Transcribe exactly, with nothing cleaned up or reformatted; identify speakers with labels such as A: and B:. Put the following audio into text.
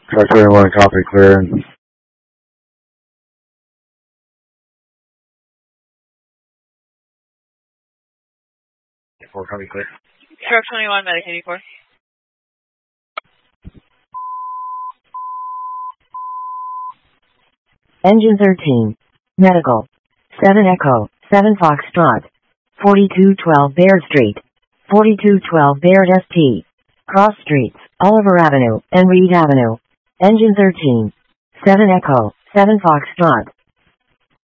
A: Truck twenty-one, copy, clear. four, copy, clear.
B: Truck twenty-one, Medic eighty-four.
C: Engine thirteen. Medical. seven Echo, seven Foxtrot. forty-two twelve Baird Street. forty-two twelve Baird S T. Cross Streets, Oliver Avenue, and Reed Avenue. Engine thirteen. seven Echo, seven Foxtrot.